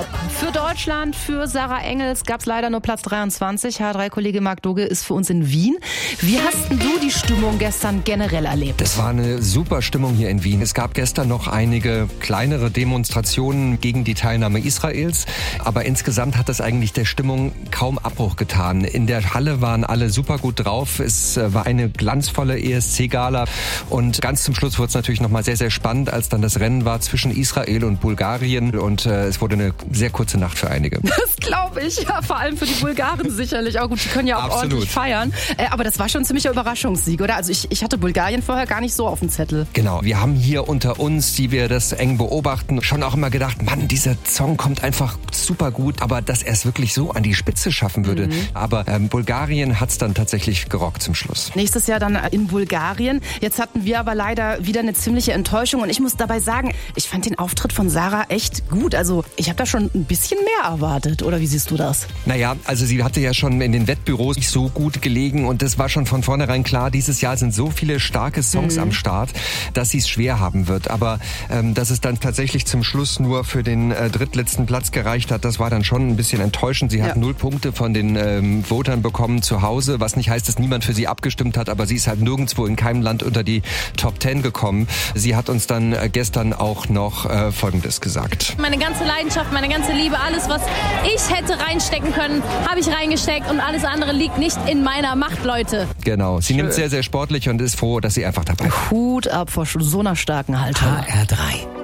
Für Deutschland, für Sarah Engels gab es leider nur Platz 23. H3-Kollege Marc Doge ist für uns in Wien. Wie hast denn du die Stimmung gestern generell erlebt? Es war eine super Stimmung hier in Wien. Es gab gestern noch einige kleinere Demonstrationen gegen die Teilnahme Israels. Aber insgesamt hat das eigentlich der Stimmung kaum Abbruch getan. In der Halle waren alle super gut drauf. Es war eine glanzvolle ESC-Gala. Und ganz zum Schluss wurde es natürlich nochmal sehr, sehr spannend, als dann das Rennen war zwischen Israel und Bulgarien. Und es wurde eine sehr kurze Nacht für einige. Das glaube ich, ja, vor allem für die Bulgaren sicherlich. Aber gut, die können ja auch ordentlich feiern. Aber das war schon ein ziemlicher Überraschungssieg, oder? Also ich hatte Bulgarien vorher gar nicht so auf dem Zettel. Genau, wir haben hier unter uns, die wir das eng beobachten, schon auch immer gedacht, Mann, dieser Song kommt einfach super gut, aber dass er es wirklich so an die Spitze schaffen würde. Aber Bulgarien hat es dann tatsächlich gerockt zum Schluss. Nächstes Jahr dann in Bulgarien. Jetzt hatten wir aber leider wieder eine ziemliche Enttäuschung und ich muss dabei sagen, ich fand den Auftritt von Sarah echt gut. Also ich habe da schon ein bisschen mehr erwartet, oder wie siehst du das? Naja, also sie hatte ja schon in den Wettbüros nicht so gut gelegen und das war schon von vornherein klar, dieses Jahr sind so viele starke Songs am Start, dass sie es schwer haben wird. Aber dass es dann tatsächlich zum Schluss nur für den drittletzten Platz gereicht hat, das war dann schon ein bisschen enttäuschend. Sie hat 0 Punkte von den Votern bekommen zu Hause, was nicht heißt, dass niemand für sie abgestimmt hat, aber sie ist halt nirgendwo in keinem Land unter die Top 10 gekommen. Sie hat uns dann gestern auch noch Folgendes gesagt. Meine ganze Leidenschaft, meine ganze Liebe, alles, was ich hätte reinstecken können, habe ich reingesteckt und alles andere liegt nicht in meiner Macht, Leute. Genau, sie nimmt sehr, sehr sportlich und ist froh, dass sie einfach dabei ist. Hut ab vor so einer starken Haltung. HR3